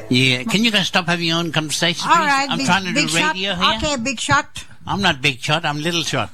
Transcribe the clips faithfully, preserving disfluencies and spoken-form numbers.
Yeah, can you guys stop having your own conversation, please? All right, I'm big, trying to big do shot. radio here. Okay, big shot. I'm not big shot, I'm little shot.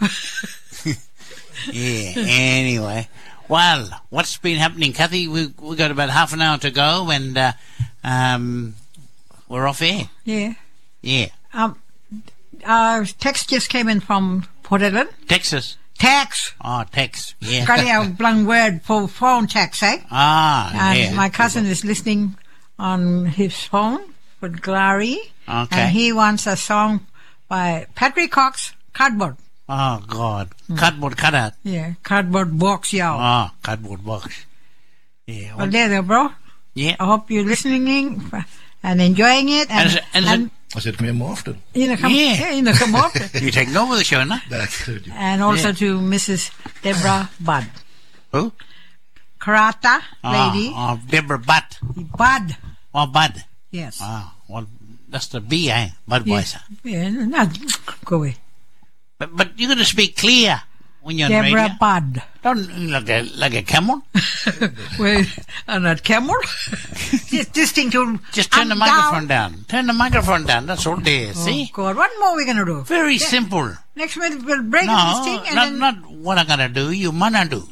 Yeah, anyway. Well, what's been happening, Kathy? We, we've got about half an hour to go, and uh, um, we're off air. Yeah. Yeah. Um, our text just came in from Port Edwin. Texas. Text. Oh, text. Yeah. Got a blank word for phone text, eh? Ah, And yeah. my cousin is listening on his phone with Glary. Okay. And he wants a song by Patrick Cox, Cardboard. Oh, God. Cardboard cutout. Yeah, Cardboard Box, y'all. Oh, cardboard box. Yeah. Well, there, there, bro. Yeah. I hope you're listening and enjoying it. And, And is it- and is it- I said, come here more often. you know, come, Yeah. yeah, you know, come often. You're taking over the show, no? That's good. And also Yeah. to Missus Deborah Budd. Who? Karata lady. Oh, oh, Deborah Butt. Bud. Oh, Bud. Yes. Oh, well, that's the B, eh? Budweiser. Yeah, no, go away. But, but you got to speak clear when you're on radio. Deborah Budd. Don't like a, like a camel. Well, and that camel. Just this thing to Just turn the up, microphone down. down. Turn the microphone down. That's all there. See? Oh, God. What more are we going to do? Very simple. Next minute we'll break No, this thing and not, then... not what I'm gonna do. You wanna do.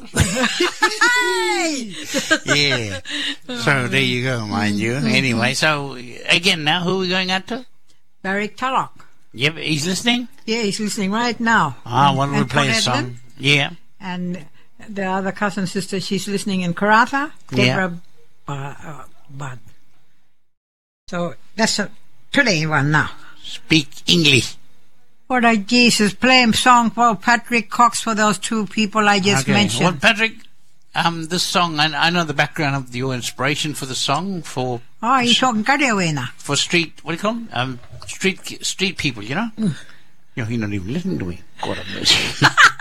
Hey! Yeah. So there you go, mind you. Anyway, so again, now who are we going out to? Barry Tulloch. Yep, he's listening. Yeah, he's listening right now. Ah, well, we'll And play a Port song. Edwin. Yeah. And the other cousin sister, she's listening in Karratha. Yeah. Deborah uh, uh, Budd. So that's a today one now. Speak English. What I Jesus, play a song for Patrick Cox for those two people I just Okay. mentioned. Well, Patrick, um, this song, I, I know the background of your inspiration for the song for Oh, you're talking Kadeway now. for street. What do you call them? Um, street street people. You know. Mm. You know, he's not even listening to me. God have mercy.